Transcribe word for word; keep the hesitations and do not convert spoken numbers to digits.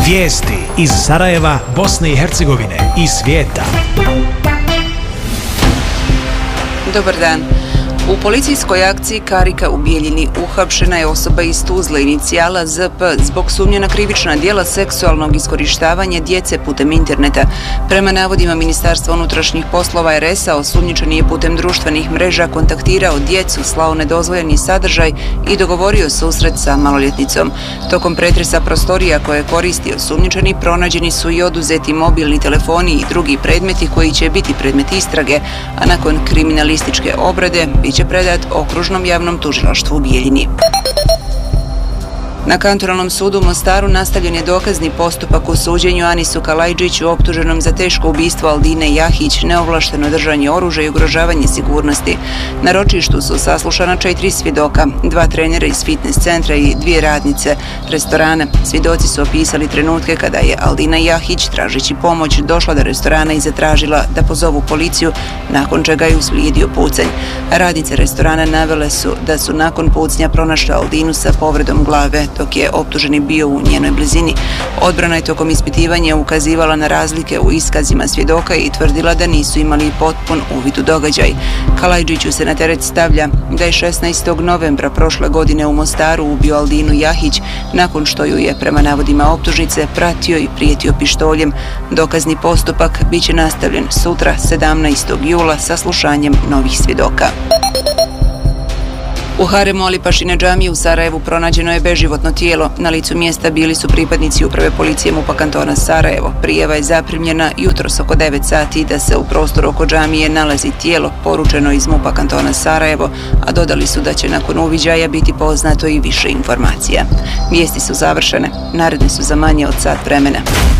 Vijesti iz Sarajeva, Bosne i Hercegovine i svijeta. Dobar dan. U policijskoj akciji Karika u Bijeljini uhapšena je osoba iz Tuzle inicijala Z P zbog sumnje na krivična djela seksualnog iskorištavanja djece putem interneta. Prema navodima Ministarstva unutrašnjih poslova R S-a, osumnjičeni je putem društvenih mreža kontaktirao djecu, slao nedozvoljeni sadržaj i dogovorio susret sa maloljetnicom. Tokom pretresa prostorija koje je koristio osumnjičeni pronađeni su i oduzeti mobilni telefoni i drugi predmeti koji će biti predmet istrage, a nakon kriminalističke obrade bit će predat Okružnom javnom tužilaštvu u Bijeljini. Na Kantonalnom sudu u Mostaru nastavljen je dokazni postupak u suđenju Anisu Kalajđiću, optuženom za teško ubistvo Aldine Jahić, neovlašteno držanje oružja i ugrožavanje sigurnosti. Na ročištu su saslušana četiri svjedoka, dva trenera iz fitness centra i dvije radnice restorana. Svjedoci su opisali trenutke kada je Aldina Jahić, tražeći pomoć, došla do restorana i zatražila da pozovu policiju, nakon čega je uslijedio pucanj. Radnice restorana navele su da su nakon pucnja pronašle Aldinu sa povredom glave, dok je optuženi bio u njenoj blizini. Odbrana je tokom ispitivanja ukazivala na razlike u iskazima svjedoka i tvrdila da nisu imali potpun uvid u događaj. Kalajđiću se na teret stavlja da je šesnaestog novembra prošle godine u Mostaru ubio Aldinu Jahić nakon što ju je, prema navodima optužnice, pratio i prijetio pištoljem. Dokazni postupak bit će nastavljen sutra, sedamnaestog jula, sa slušanjem novih svjedoka. U haremu Alipašine džamije u Sarajevu pronađeno je beživotno tijelo. Na licu mjesta bili su pripadnici uprave policije MUP-a kantona Sarajevo. Prijava je zaprimljena jutros oko devet sati da se u prostoru oko džamije nalazi tijelo, poručeno iz MUP-a kantona Sarajevo, a dodali su da će nakon uviđaja biti poznato i više informacija. Vijesti su završene, naredne su za manje od sat vremena.